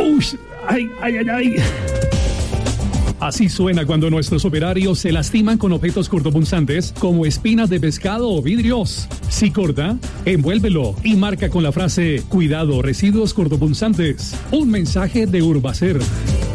Uy, ay, ay, ay, ay. Así suena cuando nuestros operarios se lastiman con objetos cortopunzantes como espinas de pescado o vidrios. Si corta, envuélvelo y marca con la frase "Cuidado, residuos cortopunzantes". Un mensaje de Urbacer.